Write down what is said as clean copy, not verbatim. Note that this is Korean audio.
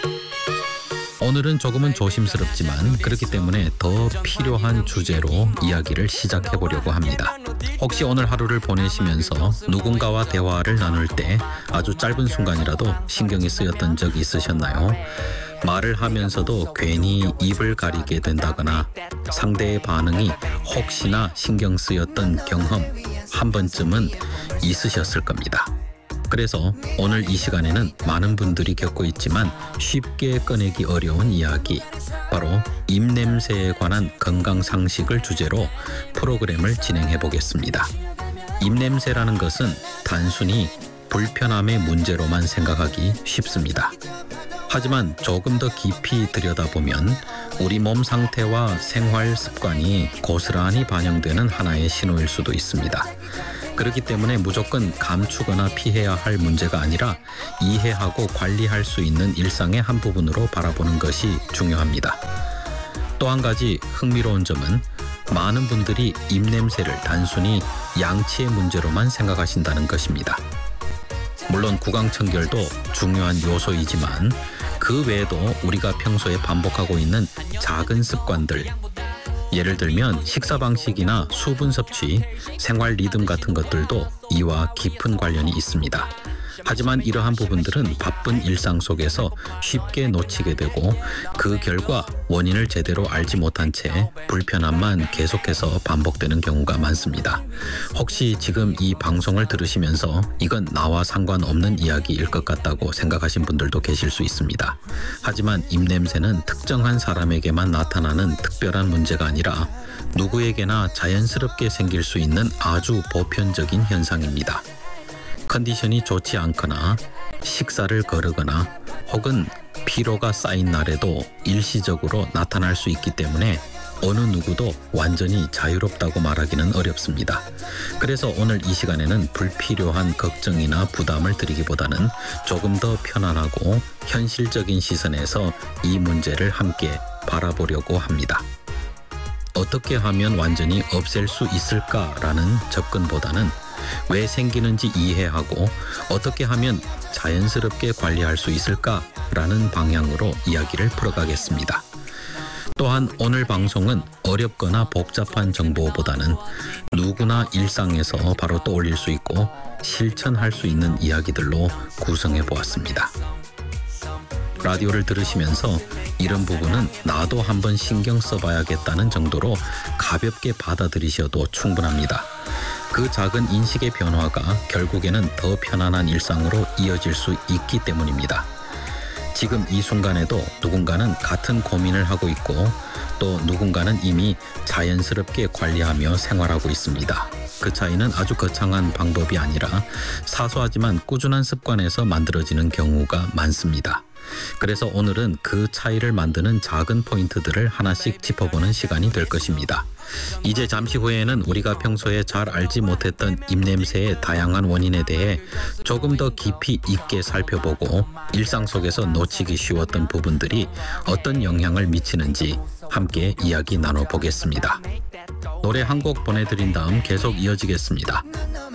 오늘은 조금은 조심스럽지만 그렇기 때문에 더 필요한 주제로 이야기를 시작해 보려고 합니다. 혹시 오늘 하루를 보내시면서 누군가와 대화를 나눌 때 아주 짧은 순간이라도 신경이 쓰였던 적이 있으셨나요? 말을 하면서도 괜히 입을 가리게 된다거나 상대의 반응이 혹시나 신경 쓰였던 경험 한 번쯤은 있으셨을 겁니다. 그래서 오늘 이 시간에는 많은 분들이 겪고 있지만 쉽게 꺼내기 어려운 이야기, 바로 입냄새에 관한 건강 상식을 주제로 프로그램을 진행해 보겠습니다. 입냄새라는 것은 단순히 불편함의 문제로만 생각하기 쉽습니다. 하지만 조금 더 깊이 들여다보면 우리 몸 상태와 생활 습관이 고스란히 반영되는 하나의 신호일 수도 있습니다. 그렇기 때문에 무조건 감추거나 피해야 할 문제가 아니라 이해하고 관리할 수 있는 일상의 한 부분으로 바라보는 것이 중요합니다. 또 한 가지 흥미로운 점은 많은 분들이 입냄새를 단순히 양치의 문제로만 생각하신다는 것입니다. 물론 구강청결도 중요한 요소이지만 그 외에도 우리가 평소에 반복하고 있는 작은 습관들, 예를 들면 식사 방식이나 수분 섭취, 생활 리듬 같은 것들도 이와 깊은 관련이 있습니다. 하지만 이러한 부분들은 바쁜 일상 속에서 쉽게 놓치게 되고 그 결과 원인을 제대로 알지 못한 채 불편함만 계속해서 반복되는 경우가 많습니다. 혹시 지금 이 방송을 들으시면서 이건 나와 상관없는 이야기일 것 같다고 생각하신 분들도 계실 수 있습니다. 하지만 입냄새는 특정한 사람에게만 나타나는 특별한 문제가 아니라 누구에게나 자연스럽게 생길 수 있는 아주 보편적인 현상입니다. 컨디션이 좋지 않거나 식사를 거르거나 혹은 피로가 쌓인 날에도 일시적으로 나타날 수 있기 때문에 어느 누구도 완전히 자유롭다고 말하기는 어렵습니다. 그래서 오늘 이 시간에는 불필요한 걱정이나 부담을 드리기보다는 조금 더 편안하고 현실적인 시선에서 이 문제를 함께 바라보려고 합니다. 어떻게 하면 완전히 없앨 수 있을까라는 접근보다는 왜 생기는지 이해하고 어떻게 하면 자연스럽게 관리할 수 있을까라는 방향으로 이야기를 풀어가겠습니다. 또한 오늘 방송은 어렵거나 복잡한 정보보다는 누구나 일상에서 바로 떠올릴 수 있고 실천할 수 있는 이야기들로 구성해 보았습니다. 라디오를 들으시면서 이런 부분은 나도 한번 신경 써봐야겠다는 정도로 가볍게 받아들이셔도 충분합니다. 그 작은 인식의 변화가 결국에는 더 편안한 일상으로 이어질 수 있기 때문입니다. 지금 이 순간에도 누군가는 같은 고민을 하고 있고 또 누군가는 이미 자연스럽게 관리하며 생활하고 있습니다. 그 차이는 아주 거창한 방법이 아니라 사소하지만 꾸준한 습관에서 만들어지는 경우가 많습니다. 그래서 오늘은 그 차이를 만드는 작은 포인트들을 하나씩 짚어보는 시간이 될 것입니다. 이제 잠시 후에는 우리가 평소에 잘 알지 못했던 입냄새의 다양한 원인에 대해 조금 더 깊이 있게 살펴보고 일상 속에서 놓치기 쉬웠던 부분들이 어떤 영향을 미치는지 함께 이야기 나눠보겠습니다. 노래 한 곡 보내드린 다음 계속 이어지겠습니다.